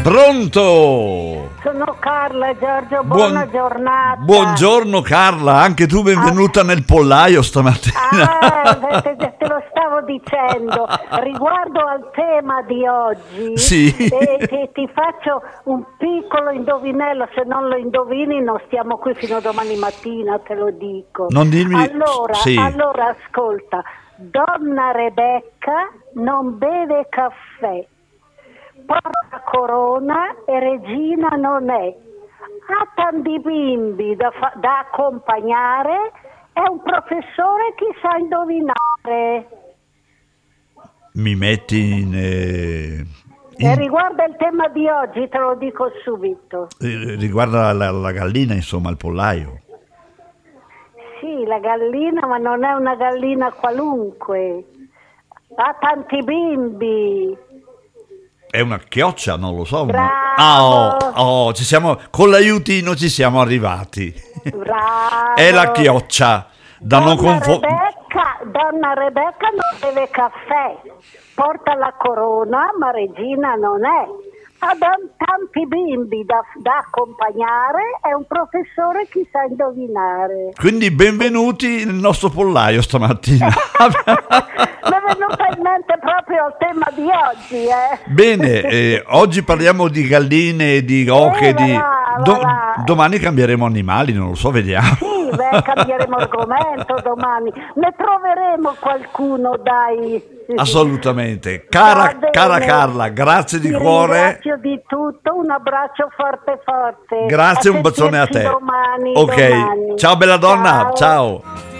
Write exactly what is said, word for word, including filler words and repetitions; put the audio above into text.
Pronto? Sono Carla, Giorgio, buona Buon- giornata. Buongiorno Carla, anche tu benvenuta nel pollaio stamattina. Ah, te, te lo stavo dicendo. Riguardo al tema di oggi, Sì. eh, ti, ti faccio un piccolo indovinello, se non lo indovini non stiamo qui fino a domani mattina, te lo dico. Non dirmi- Allora, sì. allora ascolta, donna Rebecca non beve caffè, porta corona e regina non è, ha tanti bimbi da, fa- da accompagnare, è un professore che sa indovinare. Mi metti in, eh, E in- riguarda il tema di oggi, te lo dico subito. eh, riguarda la, la gallina, insomma, il pollaio. Sì, la gallina, ma non è una gallina qualunque, ha tanti bimbi. È una chioccia, non lo so. una- Bravo. Ah, oh, oh, ci siamo, con l'aiutino ci siamo arrivati. Bravo. È la chioccia, da non Donna confondere. Rebecca, donna Rebecca non beve caffè, porta la corona, ma regina non è. Ha dan- tanti bimbi da, da accompagnare, è un professore che sa indovinare. Quindi benvenuti nel nostro pollaio stamattina. Mi è venuta in mente proprio il tema di oggi, eh. Bene, eh, oggi parliamo di galline, di oche, Eh, va di... là, va do- là. domani cambieremo animali, non lo so, vediamo. Sì, beh, cambieremo argomento domani. Ne troveremo qualcuno, dai. Assolutamente. Va Cara, bene. cara Carla, grazie di Ti cuore. ringrazio di tutto, un abbraccio forte forte. Grazie, A un bacione a sentirci te. Domani, Ok, domani. ciao bella donna, ciao.